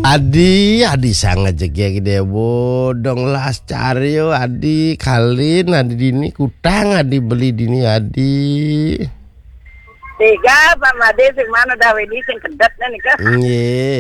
Adi sangat jegi gede bodong las cari yo adi kalin adi dini kutang adi beli dini adi. Tiga sama dia sing mana dah wedi sing kedat nih kah? Iya.